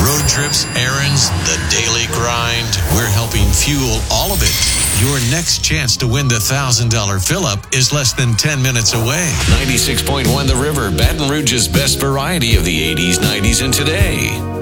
Road trips, errands, the daily grind. We're helping fuel all of it. Your next chance to win the $1,000 fill-up is less than 10 minutes away. 96.1 The River, Baton Rouge's best variety of the 80s, 90s, and today.